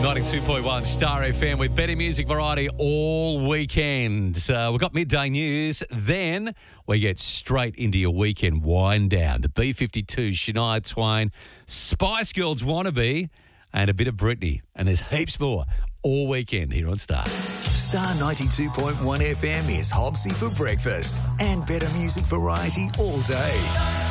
92.1 Star FM with better music variety all weekend. We've got midday news. Then we get straight into your weekend wind down. The B-52, Shania Twain, Spice Girls Wannabe, and a bit of Britney. And there's heaps more all weekend here on Star. Star 92.1 FM is Hobbsy for breakfast and better music variety all day.